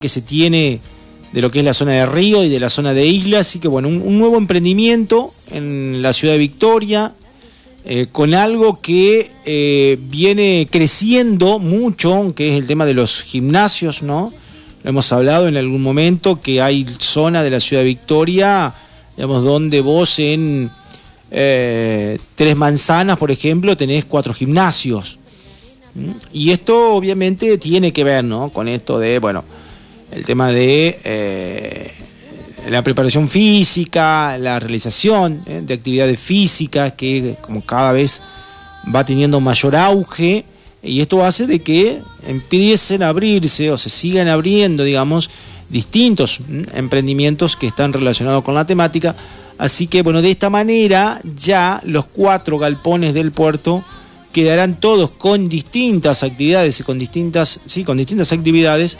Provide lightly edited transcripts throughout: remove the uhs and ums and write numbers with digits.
que se tiene de lo que es la zona de Río y de la zona de Isla. Así que bueno, un nuevo emprendimiento en la ciudad de Victoria, con algo que viene creciendo mucho, que es el tema de los gimnasios, ¿no? Lo hemos hablado en algún momento, que hay zona de la ciudad de Victoria, digamos, donde vos en 3 manzanas, por ejemplo, tenés 4 gimnasios. Y esto obviamente tiene que ver, ¿no?, con esto de, bueno, el tema de la preparación física, la realización de actividades físicas, que como cada vez va teniendo mayor auge, y esto hace de que empiecen a abrirse o se sigan abriendo, digamos, distintos emprendimientos que están relacionados con la temática. Así que, bueno, de esta manera ya los 4 galpones del puerto quedarán todos con distintas actividades y con distintas actividades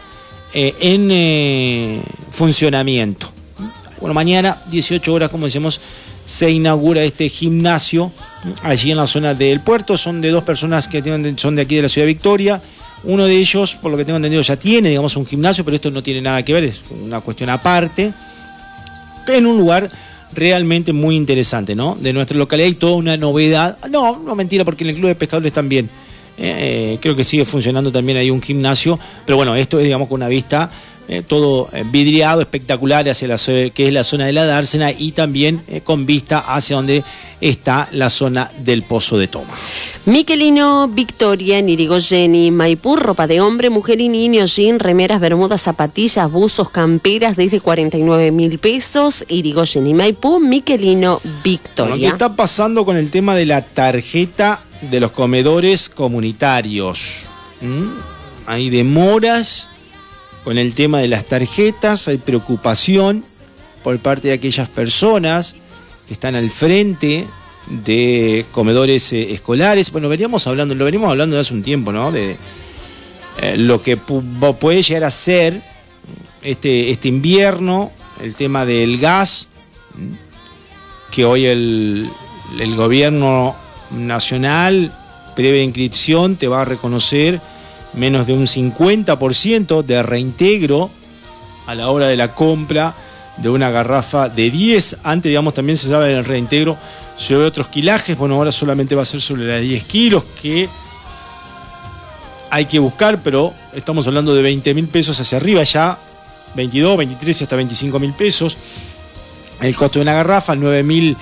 en funcionamiento. Bueno, mañana, 18 horas, como decíamos, se inaugura este gimnasio allí en la zona del puerto. Son de 2 personas que son de aquí de la ciudad de Victoria. Uno de ellos, por lo que tengo entendido, ya tiene, digamos, un gimnasio, pero esto no tiene nada que ver, es una cuestión aparte, en un lugar realmente muy interesante, ¿no?, de nuestra localidad, y toda una novedad. No mentira, porque en el Club de Pescadores también creo que sigue funcionando también ahí un gimnasio, pero bueno, esto es, digamos, con una vista todo vidriado, espectacular, hacia que es la zona de la dársena, y también con vista hacia donde está la zona del Pozo de Toma. Miquelino Victoria, en Irigoyen y Maipú, ropa de hombre, mujer y niño, jean, remeras, bermudas, zapatillas, buzos, camperas, desde 49.000 pesos. Irigoyen y Maipú, Miquelino Victoria. Bueno, ¿qué está pasando con el tema de la tarjeta de los comedores comunitarios? Hay demoras con el tema de las tarjetas, hay preocupación por parte de aquellas personas que están al frente de comedores escolares. Bueno, lo venimos hablando de hace un tiempo, ¿no?, de lo que puede llegar a ser este invierno, el tema del gas, que hoy el gobierno nacional, previa inscripción, te va a reconocer menos de un 50% de reintegro a la hora de la compra de una garrafa de 10. Antes, digamos, también se sabe el reintegro sobre otros kilajes. Bueno, ahora solamente va a ser sobre las 10 kilos, que hay que buscar, pero estamos hablando de 20.000 pesos hacia arriba ya, 22, 23 y hasta 25.000 pesos. El costo de una garrafa, 9.000,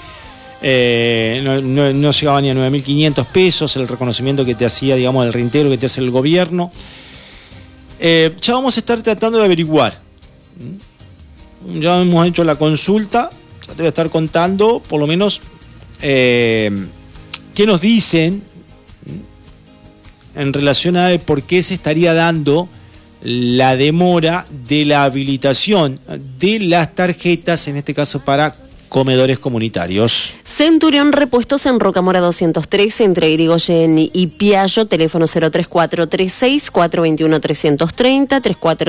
no llegaba ni a 9.500 pesos, el reconocimiento que te hacía, digamos, el reintegro que te hace el gobierno. Ya vamos a estar tratando de averiguar. Ya hemos hecho la consulta, ya te voy a estar contando por lo menos qué nos dicen en relación a por qué se estaría dando la demora de la habilitación de las tarjetas, en este caso para comedores comunitarios. Centurión Repuestos en Rocamora 203, entre Irigoyen y Piallo, teléfono 03436-421-330,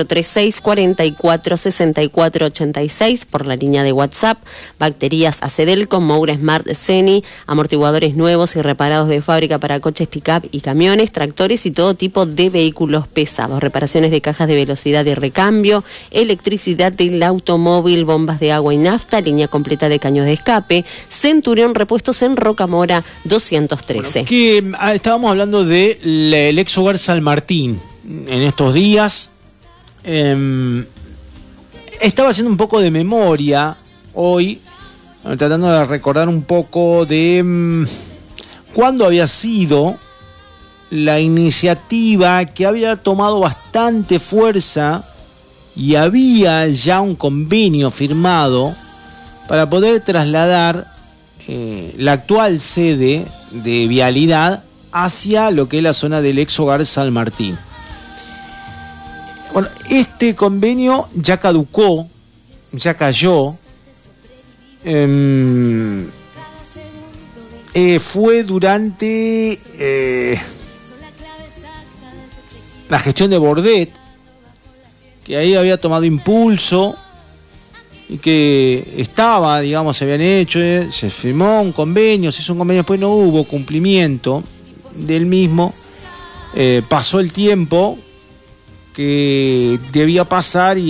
3436-446486, por la línea de WhatsApp. Baterías Acedelco, Moura Smart Ceni, amortiguadores nuevos y reparados de fábrica para coches pick-up y camiones, tractores y todo tipo de vehículos pesados. Reparaciones de cajas de velocidad y recambio, electricidad del automóvil, bombas de agua y nafta, línea completa de caños de escape. Centurión Repuestos en Rocamora 213. Bueno, que estábamos hablando del ex hogar San Martín en estos días. Estaba haciendo un poco de memoria hoy, tratando de recordar un poco de cuándo había sido la iniciativa que había tomado bastante fuerza y había ya un convenio firmado para poder trasladar la actual sede de Vialidad hacia lo que es la zona del ex hogar San Martín. Bueno, este convenio ya caducó, ya cayó. Fue durante la gestión de Bordet, que ahí había tomado impulso y que estaba, digamos, se habían hecho, se firmó un convenio, se hizo un convenio, después no hubo cumplimiento del mismo. Pasó el tiempo, que debía pasar